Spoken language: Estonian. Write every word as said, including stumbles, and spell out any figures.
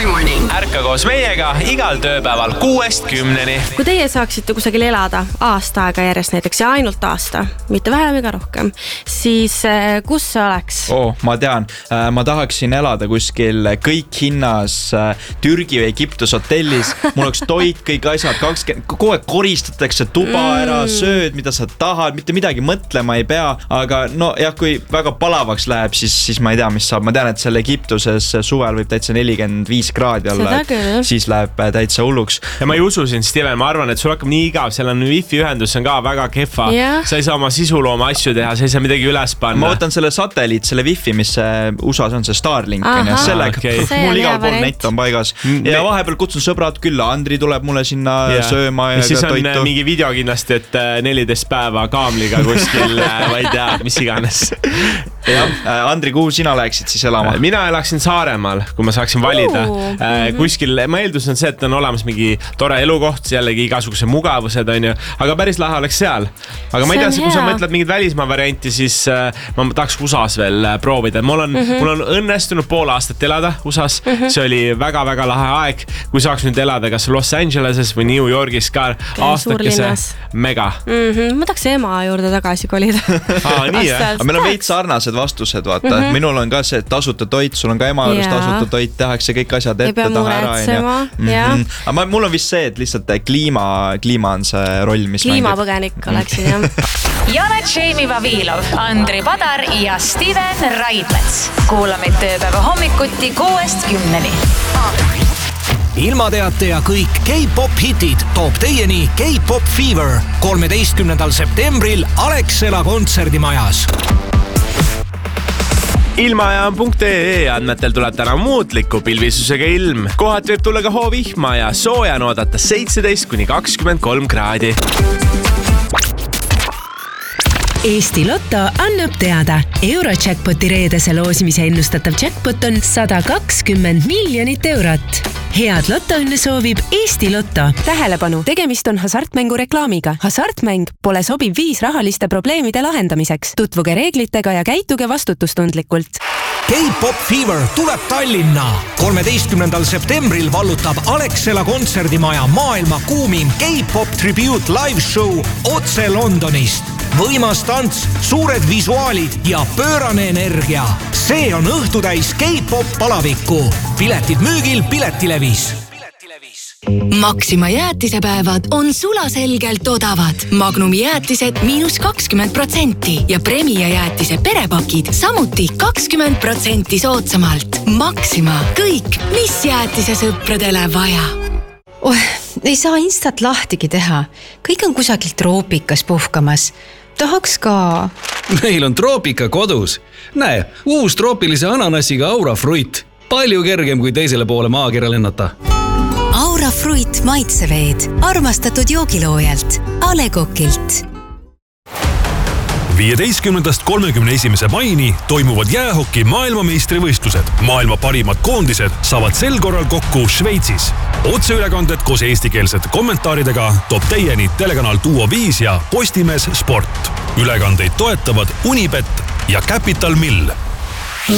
every morning. Ärka koos meiega igal tööpäeval kuuest kümneni. Kui teie saaksite kusagil elada aasta aega järjest näiteks ja ainult aasta, mitte vähem ega rohkem, siis kus see oleks? Oh, ma tean, ma tahaksin elada kuskil kõik hinnas Türgi või Egiptus hotellis. Mul oleks toit, kõik asjad, kakskümmend, kogu aeg koristatakse tuba ära, sööd, mida sa tahad, mitte midagi mõtlema ei pea. Aga no jah, kui väga palavaks läheb, siis, siis ma ei tea, mis saab. Ma tean, et seal Egiptuses suvel võib täitsa nelikümmend viis kraadi olla, siis läheb täitsa hulluks. Ja ma ei usu siin, Steven, ma arvan, et sul hakkab nii igav, seal on wifi ühendus on ka väga kehva. Yeah. Sa ei saa oma sisulooma asju teha, sa ei saa midagi üles panna. Ma võtan selle satelliit, selle wifi, mis U S A-s on see Starlink. Ja sellega, okay. Mul igal pool net on paigas. Ja vahepeal kutsun sõbrad külla, Andri tuleb mulle sinna yeah. sööma ja, ja siis on toitu. Mingi video kindlasti, et neliteist päeva kaamliga kuskil, ma ei tea, mis iganes. Ja, Andri, kuhu sina läheksid siis elama? Mina elaksin Saaremaal, kui ma saaksin valida. Oh. Kuskil, ma eeldus on see, et on olemas mingi tore elukoht, jällegi igasuguse mugavused on ju, aga päris lahe oleks seal. Aga ma ei tea, kui sa mõtled mingid välismaa varianti, siis ma tahaks U S A-s veel proovida. Mul on, mm-hmm. mul on õnnestunud pool aastat elada U S A-s. Mm-hmm. See oli väga-väga lahe aeg. Kui saaks nüüd elada kas Los Angeleses või New Yorgis ka aastakese mega. Mm-hmm. Ma tahaks ema juurde tagasi kolida. Aa, nii jah. Aga meil on veits sarnased vastused, vaata. Mm-hmm. Minul on ka see tasuta toit, sul on ka ema juures tasuta toit, tehakse kõik asjad ette taha ära. Mm-hmm. Aga mul on vist see, et lihtsalt kliima, kliima on see roll, mis kliimapõgenik oleksin, jah. Janet Jamie Vavilov, Andri Padar ja Steven Raidmets. Kuula meid tööpäeva hommikuti kuuest kümneni. Ilmateate ja kõik K-pop hitid toob teieni K-pop Fever kolmeteistkümnendal septembril Alexela kontserdimajas. Ilmajaam.ee andmetel tuleb täna muutliku pilvisusega ilm. Kohad võib tulla ka hoovihma ja sooja on oodata seitseteist kuni kakskümmend kolm kraadi. Eesti Lotto annab teada. Eurojackpoti reedese loosimise ennustatav jackpot on sada kakskümmend miljonit eurot. Head lotoõnne soovib Eesti Lotto. Tähelepanu, tegemist on hasartmängu reklaamiga. Hasartmäng pole sobib viis rahaliste probleemide lahendamiseks. Tutvuge reeglitega ja käituge vastutustundlikult. K-pop Fever tuleb Tallinna. kolmeteistkümnendal septembril vallutab Alexela kontserdimaja maailma kuumim K-pop tribute live show otse Londonist. Võimas tants, suured visuaalid ja pöörane energia. See on õhtutäis K-pop palavikku. Piletid müügil Piletilevis. Maxima jäätisepäevad on sulaselgelt odavad. Magnumi jäätised miinus kakskümmend protsenti ja Premia jäätise perepakid samuti kakskümmend protsenti soodsamalt. Maxima, kõik, mis jäätise sõpradele vaja. Oh, ei saa instat lahtigi teha. Kõik on kusagil troopikas puhkamas. Tahaks ka. Meil on troopika kodus. Näe, uus troopilise ananassiga Aura Fruit. Palju kergem kui teisele poole maakera lennata. Aura Fruit maitseveed. Armastatud joogiloojalt. A Le Coqilt. viieteistkümnendast kolmekümne esimese maini toimuvad jäähoki maailmameistrivõistlused. Maailma parimad koondised saavad sel korral kokku Šveitsis. Otseülekanded koos eestikeelsete kommentaaridega toob teieni telekanal Duo viis ja Postimees Sport. Ülekandeid toetavad Unibet ja Capital Mill.